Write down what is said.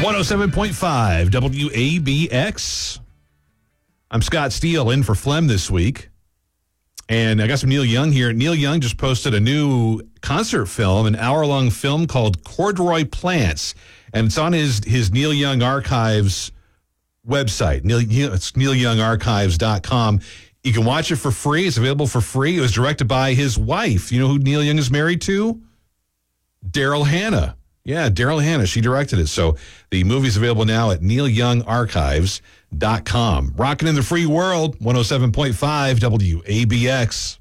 107.5 WABX. I'm Scott Steele in for Flem this week. And I got some Neil Young here. Neil Young just posted a new concert film, an hour-long film called Corduroy Plants. And it's on his Neil Young Archives website. It's neilyoungarchives.com. You can watch it for free. It's available for free. It was directed by his wife. You know who Neil Young is married to? Daryl Hannah. Yeah, Daryl Hannah. She directed it. So the movie's available now at neilyoungarchives.com. Rocking in the free world, 107.5 WABX.